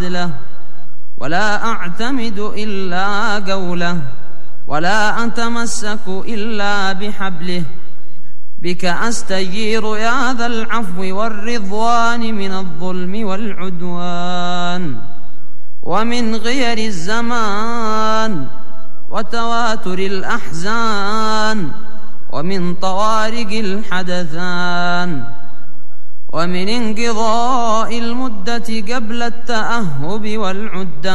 عدله، ولا أعتمد إلا قوله، ولا أتمسك إلا بحبله. بك أستجير يا ذا العفو والرضوان من الظلم والعدوان، ومن غير الزمان، وتواتر الأحزان، ومن طوارق الحدثان، ومن انقضاء المدة قبل التأهب والعدة.